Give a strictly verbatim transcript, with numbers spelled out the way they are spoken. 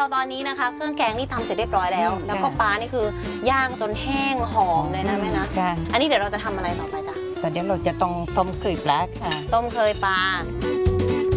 ตอนนี้นะคะเครื่องแกงนี่ทำเสร็จเรียบร้อยแล้วแล้วก็ปลานี่คือย่างจนแห้งหอมเลยนะแม่นะอันนี้เดี๋ยวเราจะทำอะไรต่อไปจ้ะแต่เดี๋ยวเราจะต้องต้มเคยปลาค่ะต้มเคยปลา